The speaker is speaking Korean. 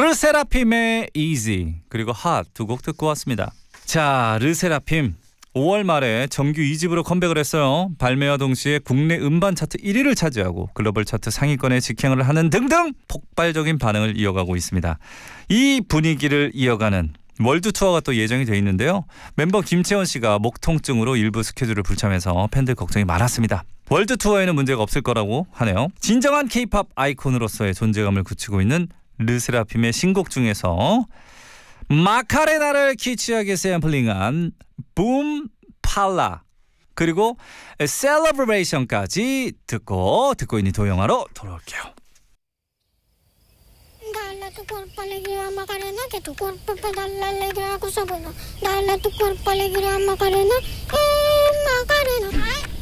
르세라핌의 Easy 그리고 Hot 두 곡 듣고 왔습니다. 자, 르세라핌 5월 말에 정규 2집으로 컴백을 했어요. 발매와 동시에 국내 음반 차트 1위를 차지하고 글로벌 차트 상위권에 직행을 하는 등등 폭발적인 반응을 이어가고 있습니다. 이 분위기를 이어가는 월드 투어가 또 예정이 돼 있는데요. 멤버 김채원 씨가 목 통증으로 일부 스케줄을 불참해서 팬들 걱정이 많았습니다. 월드 투어에는 문제가 없을 거라고 하네요. 진정한 K-팝 아이콘으로서의 존재감을 굳히고 있는 르세라핌의 신곡 중에서 마카레나를 키치하게 샘플링한 붐 팔라 그리고 셀러브레이션까지 듣고 있는 도영아로 돌아올게요. Dale tu cuerpo alegría Macarena, que tu cuerpo para dar la alegría cosa buena. Dale tu cuerpo alegría Macarena, Macarena.